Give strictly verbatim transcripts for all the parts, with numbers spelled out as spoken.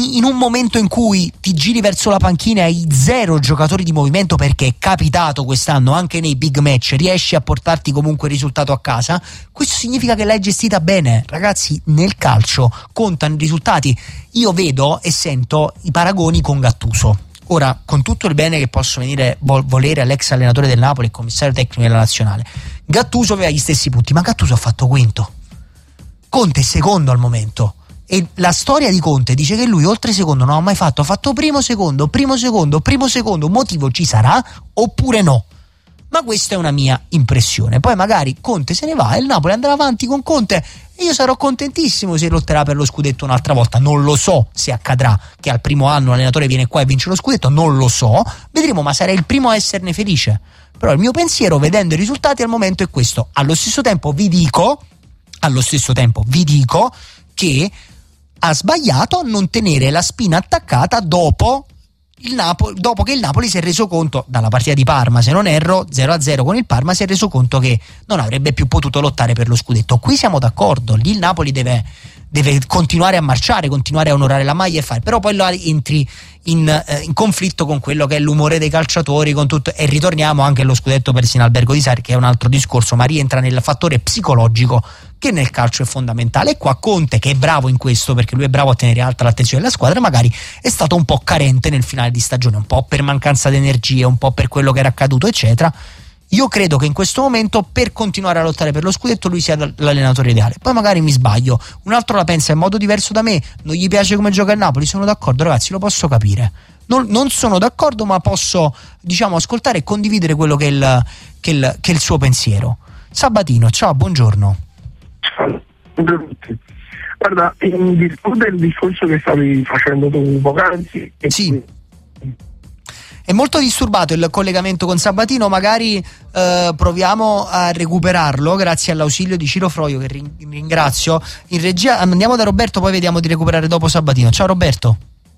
in un momento in cui ti giri verso la panchina e hai zero giocatori di movimento, perché è capitato quest'anno anche nei big match, riesci a portarti comunque il risultato a casa, questo significa che l'hai gestita bene. Ragazzi, nel calcio contano i risultati. Io vedo e sento i paragoni con Gattuso. Ora, con tutto il bene che posso venire vol- volere all'ex allenatore del Napoli e commissario tecnico della nazionale, Gattuso aveva gli stessi punti, ma Gattuso ha fatto quinto, Conte è secondo al momento. E la storia di Conte dice che lui oltre secondo non ha mai fatto, ha fatto primo secondo, primo secondo, primo secondo. Un motivo ci sarà oppure no? Ma questa è una mia impressione. Poi magari Conte se ne va e il Napoli andrà avanti con Conte e io sarò contentissimo se lotterà per lo scudetto un'altra volta. Non lo so se accadrà che al primo anno l'allenatore viene qua e vince lo scudetto, non lo so, vedremo, ma sarei il primo a esserne felice. Però il mio pensiero vedendo i risultati al momento è questo. Allo stesso tempo vi dico allo stesso tempo vi dico che ha sbagliato a non tenere la spina attaccata dopo il Napoli, dopo che il Napoli si è reso conto, dalla partita di Parma se non erro, zero a zero con il Parma, si è reso conto che non avrebbe più potuto lottare per lo scudetto. Qui siamo d'accordo, lì il Napoli deve, deve continuare a marciare, continuare a onorare la maglia e fare, però poi là entri in, eh, in conflitto con quello che è l'umore dei calciatori, con tutto, e ritorniamo anche allo scudetto perso in Albergo di Sarri, che è un altro discorso, ma rientra nel fattore psicologico che nel calcio è fondamentale. E qua Conte, che è bravo in questo perché lui è bravo a tenere alta l'attenzione della squadra, magari è stato un po' carente nel finale di stagione, un po' per mancanza di energie, un po' per quello che era accaduto eccetera. Io credo che in questo momento per continuare a lottare per lo scudetto lui sia l'allenatore ideale. Poi magari mi sbaglio, un altro la pensa in modo diverso da me, non gli piace come gioca il Napoli, sono d'accordo ragazzi, lo posso capire, non, non sono d'accordo, ma posso, diciamo, ascoltare e condividere quello che è il, che è il, che è il suo pensiero. Sabatino, ciao, buongiorno. Guarda, in virtù del discorso che stavi facendo tu poc'anzi, sì, è molto disturbato il collegamento con Sabatino, magari eh, proviamo a recuperarlo grazie all'ausilio di Ciro Froio, che ringrazio in regia. Andiamo da Roberto, poi vediamo di recuperare dopo Sabatino. Ciao Roberto.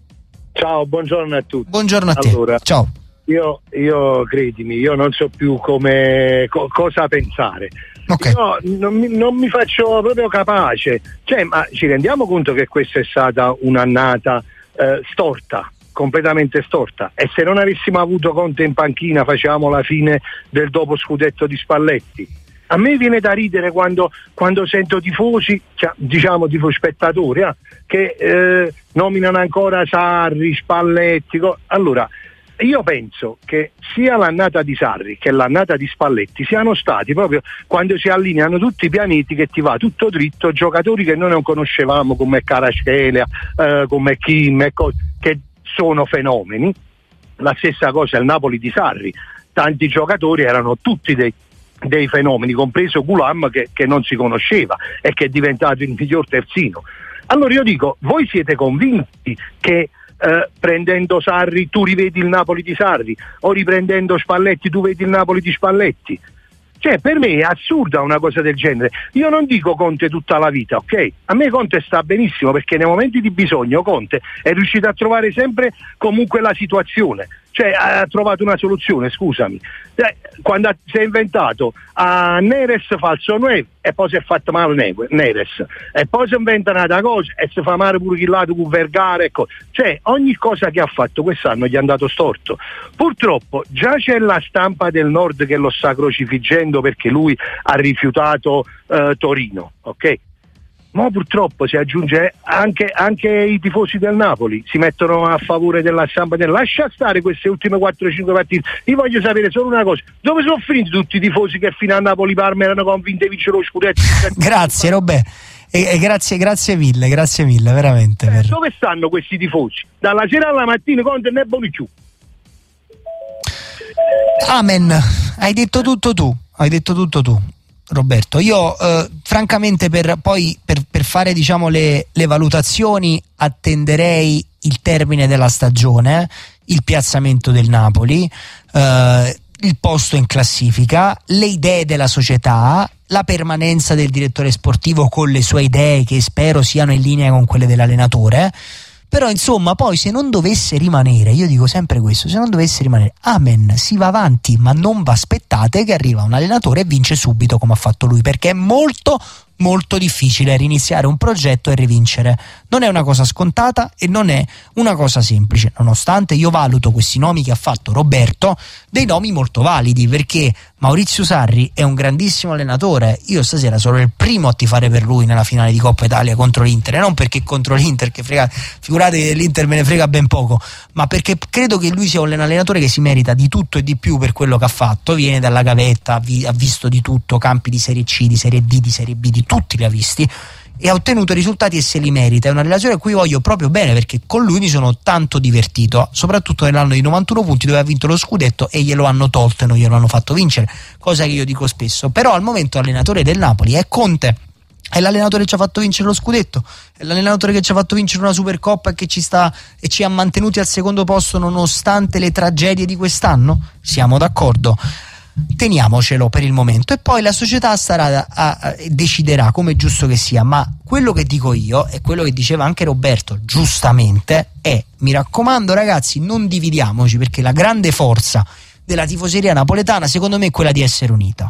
Ciao, buongiorno a tutti. Buongiorno a te. Allora, ciao. Io, io credimi, io non so più come co- cosa pensare. Okay. Io non mi, non mi faccio proprio capace. Cioè, ma ci rendiamo conto che questa è stata un'annata eh, storta, completamente storta, e se non avessimo avuto Conte in panchina facevamo la fine del dopo scudetto di Spalletti. A me viene da ridere quando, quando sento tifosi, cioè, diciamo tifosi spettatori, eh, che eh, nominano ancora Sarri, Spalletti. Co- allora, io penso che sia l'annata di Sarri che l'annata di Spalletti siano stati proprio quando si allineano tutti i pianeti, che ti va tutto dritto, giocatori che noi non conoscevamo come Kvaratskhelia, eh, come Kim, e co- che sono fenomeni. La stessa cosa il Napoli di Sarri, tanti giocatori erano tutti dei, dei fenomeni, compreso Gulam che, che non si conosceva e che è diventato il miglior terzino. Allora io dico, voi siete convinti che eh, prendendo Sarri tu rivedi il Napoli di Sarri, o riprendendo Spalletti tu vedi il Napoli di Spalletti? Cioè, per me è assurda una cosa del genere. Io non dico Conte tutta la vita, ok? A me Conte sta benissimo, perché nei momenti di bisogno Conte è riuscito a trovare sempre comunque la situazione, cioè ha trovato una soluzione, scusami. Eh, quando ha, si è inventato a Neres falso nueve e poi si è fatto male Neres, e poi si inventa una cosa e si fa male pure chi lato con Vergara, ecco. Cioè ogni cosa che ha fatto quest'anno gli è andato storto. Purtroppo già c'è la stampa del Nord che lo sta crocifiggendo perché lui ha rifiutato eh, Torino, ok? Ma purtroppo si aggiunge anche, anche i tifosi del Napoli si mettono a favore della stampa del... Lascia stare queste ultime quattro cinque partite. Io voglio sapere solo una cosa: dove sono finiti tutti i tifosi che fino a Napoli-Parma erano convinti di vincere lo scudetto? Grazie Robè, e, e grazie, grazie mille, grazie mille veramente. Eh, per... Dove stanno questi tifosi? Dalla sera alla mattina Conte ne è buoni più. Amen, hai detto tutto tu, hai detto tutto tu Roberto. Io eh, francamente per poi per, per fare diciamo le, le valutazioni attenderei il termine della stagione, il piazzamento del Napoli, eh, il posto in classifica, le idee della società, la permanenza del direttore sportivo con le sue idee che spero siano in linea con quelle dell'allenatore. Però insomma poi se non dovesse rimanere, io dico sempre questo, se non dovesse rimanere, amen, si va avanti, ma non vi aspettate che arriva un allenatore e vince subito come ha fatto lui, perché è molto molto difficile riniziare un progetto e rivincere. Non è una cosa scontata e non è una cosa semplice, nonostante io valuto questi nomi che ha fatto Roberto dei nomi molto validi, perché Maurizio Sarri è un grandissimo allenatore. Io stasera sono il primo a tifare per lui nella finale di Coppa Italia contro l'Inter, e non perché contro l'Inter, che frega, figurate che l'Inter me ne frega ben poco, ma perché credo che lui sia un allenatore che si merita di tutto e di più per quello che ha fatto. Viene dalla gavetta, ha visto di tutto, campi di Serie C, di Serie D, di Serie B, di tutti li ha visti e ha ottenuto risultati e se li merita. È una relazione a cui voglio proprio bene, perché con lui mi sono tanto divertito, soprattutto nell'anno di novantuno punti dove ha vinto lo scudetto e glielo hanno tolto e non glielo hanno fatto vincere, cosa che io dico spesso. Però al momento l'allenatore del Napoli è Conte, è l'allenatore che ci ha fatto vincere lo scudetto, è l'allenatore che ci ha fatto vincere una Supercoppa e che ci sta e ci ha mantenuti al secondo posto nonostante le tragedie di quest'anno. Siamo d'accordo? Teniamocelo per il momento e poi la società starà a, a, deciderà, come è giusto che sia. Ma quello che dico io e quello che diceva anche Roberto giustamente è: mi raccomando ragazzi, non dividiamoci, perché la grande forza della tifoseria napoletana secondo me è quella di essere unita.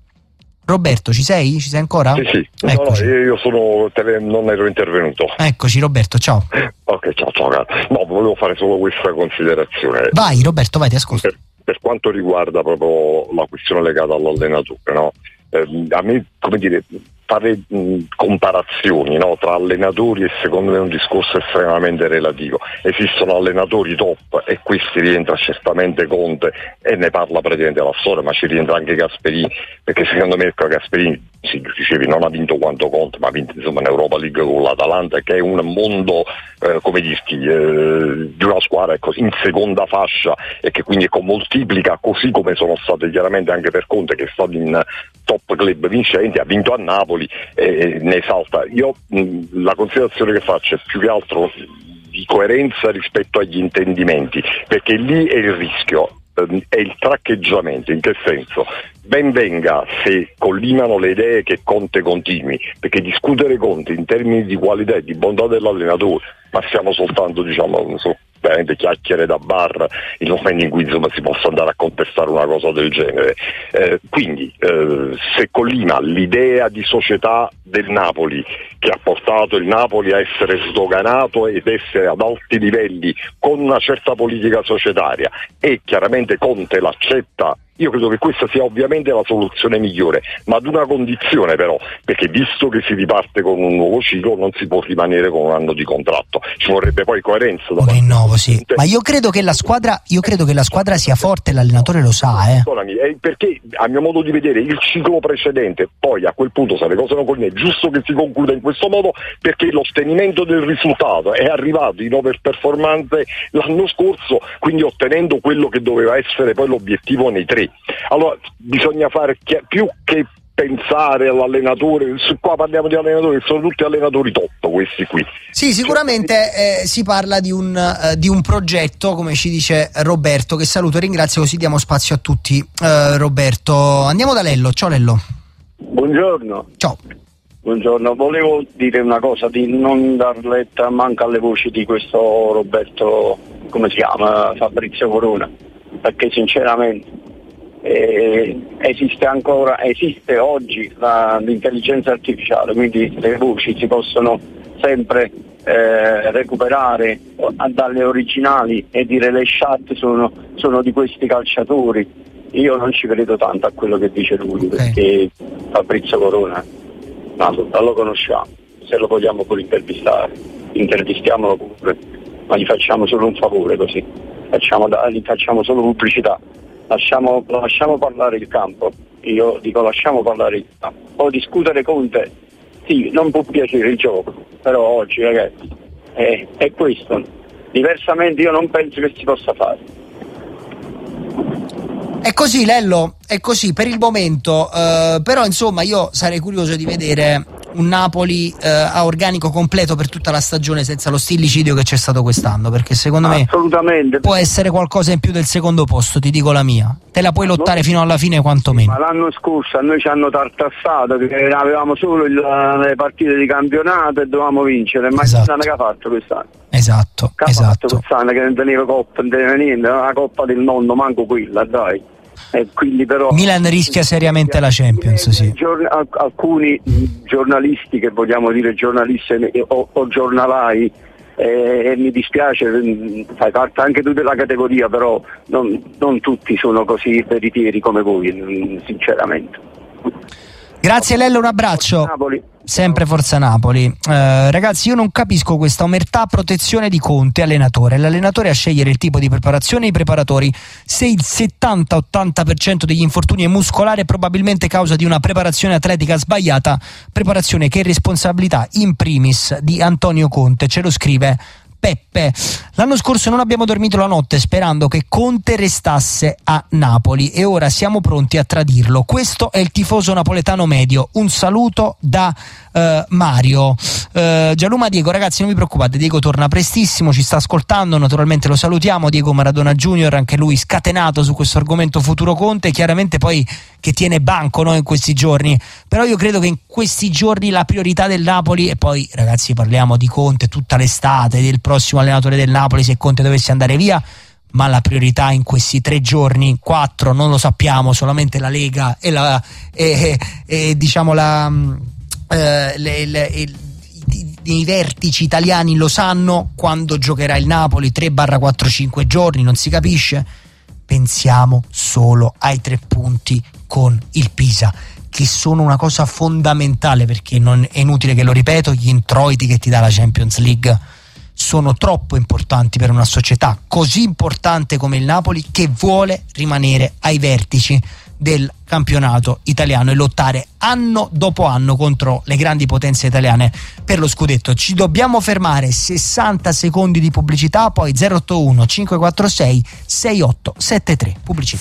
Roberto, ci sei? Ci sei ancora? Sì, sì. Eccoci. No, no, io sono tele, non ero intervenuto. Eccoci Roberto, ciao. Ok, ciao, ciao. No, volevo fare solo questa considerazione. Vai Roberto, vai, ti ascolto. Per, per quanto riguarda proprio la questione legata all'allenatore, no? Eh, a me, come dire, fare mh, comparazioni, no, tra allenatori è secondo me un discorso estremamente relativo. Esistono allenatori top e questi rientra certamente Conte e ne parla praticamente la storia, ma ci rientra anche Gasperini, perché secondo me Gasperini, si dicevi, non ha vinto quanto Conte, ma ha vinto insomma in Europa League con l'Atalanta, che è un mondo eh, come dirti eh, di una squadra ecco, in seconda fascia e che quindi ecco, moltiplica, così come sono state chiaramente anche per Conte, che è stato in top club vincenti, ha vinto a Napoli e ne esalta. Io mh, la considerazione che faccio è più che altro di coerenza rispetto agli intendimenti, perché lì è il rischio, eh, è il traccheggiamento. In che senso? Ben venga se collimano le idee che Conte continui, perché discutere Conte in termini di qualità e di bontà dell'allenatore, ma siamo soltanto, diciamo, non so, veramente chiacchiere da bar, il momento in cui insomma si possa andare a contestare una cosa del genere. Eh, quindi eh, se collima l'idea di società del Napoli, che ha portato il Napoli a essere sdoganato ed essere ad alti livelli con una certa politica societaria, e chiaramente Conte l'accetta, io credo che questa sia ovviamente la soluzione migliore, ma ad una condizione però, perché visto che si riparte con un nuovo ciclo non si può rimanere con un anno di contratto, ci vorrebbe poi coerenza. Un rinnovo, sì. Ma io credo che la squadra io credo che la squadra sia forte, l'allenatore lo sa, eh. Perché a mio modo di vedere il ciclo precedente, poi a quel punto se le cose non colline è giusto che si concluda in questo modo, perché l'ottenimento del risultato è arrivato in overperformance l'anno scorso, quindi ottenendo quello che doveva essere poi l'obiettivo nei tre. Allora bisogna fare chi- più che pensare all'allenatore, su qua parliamo di allenatori, sono tutti allenatori top questi qui. Sì, sicuramente eh, si parla di un, uh, di un progetto, come ci dice Roberto, che saluto e ringrazio, così diamo spazio a tutti. uh, Roberto, andiamo da Lello. Ciao Lello. Buongiorno. Ciao. Buongiorno, volevo dire una cosa, di non dar letta manca alle voci di questo Roberto, come si chiama, Fabrizio Corona, perché sinceramente Eh, esiste ancora, esiste oggi la, l'intelligenza artificiale, quindi le voci si possono sempre eh, recuperare dalle originali e dire le chat sono, sono di questi calciatori. Io non ci credo tanto a quello che dice lui, okay. Perché Fabrizio Corona no, non lo conosciamo, se lo vogliamo pure intervistare intervistiamolo pure, ma gli facciamo solo un favore, così facciamo, gli facciamo solo pubblicità. Lasciamo, lasciamo parlare il campo, io dico lasciamo parlare il campo. Poi discutere con te, sì, non può piacere il gioco, però oggi ragazzi è, è questo, diversamente io non penso che si possa fare. È così Lello, è così per il momento, eh, però insomma io sarei curioso di vedere un Napoli eh, a organico completo per tutta la stagione senza lo stillicidio che c'è stato quest'anno, perché secondo me assolutamente può essere qualcosa in più del secondo posto, ti dico la mia, te la puoi lottare no. fino alla fine quantomeno. Ma l'anno scorso a noi ci hanno tartassato che avevamo solo il, le partite di campionato e dovevamo vincere, ma esatto. Che ha fatto quest'anno? Esatto, che esatto. Quest'anno che non veniva coppa, non veniva niente, la coppa del nonno, manco quella, dai. E quindi però Milan rischia seriamente la Champions, sì. Giorn- alcuni giornalisti, che vogliamo dire giornalisti o, o giornalai, eh, e mi dispiace, fai parte anche tu della categoria, però non, non tutti sono così veritieri come voi, sinceramente. Grazie Lello, un abbraccio. Napoli. Sempre Forza Napoli. Eh, ragazzi, io non capisco questa omertà protezione di Conte, allenatore. L'allenatore a scegliere il tipo di preparazione e i preparatori. Se il settanta ottanta per cento degli infortuni è muscolare, probabilmente causa di una preparazione atletica sbagliata, preparazione che è responsabilità in primis di Antonio Conte, ce lo scrive Peppe. L'anno scorso non abbiamo dormito la notte sperando che Conte restasse a Napoli e ora siamo pronti a tradirlo. Questo è il tifoso napoletano medio. Un saluto da uh, Mario. Uh, Gianluma Diego, ragazzi, non vi preoccupate, Diego torna prestissimo, ci sta ascoltando, naturalmente lo salutiamo. Diego Maradona Junior, anche lui scatenato su questo argomento futuro Conte, chiaramente poi che tiene banco, no, in questi giorni. Però io credo che in questi giorni la priorità del Napoli, e poi ragazzi parliamo di Conte tutta l'estate, del prossimo allenatore del Napoli se Conte dovesse andare via, ma la priorità in questi tre giorni, quattro, non lo sappiamo, solamente la Lega e, la, e, e, e diciamo la, eh, le, le, i, i vertici italiani lo sanno quando giocherà il Napoli, tre quattro cinque giorni, non si capisce. Pensiamo solo ai tre punti con il Pisa, che sono una cosa fondamentale, perché non è inutile che lo ripeto, gli introiti che ti dà la Champions League sono troppo importanti per una società così importante come il Napoli, che vuole rimanere ai vertici del campionato italiano e lottare anno dopo anno contro le grandi potenze italiane per lo scudetto. Ci dobbiamo fermare, sessanta secondi di pubblicità, poi zero otto uno cinque quattro sei sei otto sette tre, pubblicità.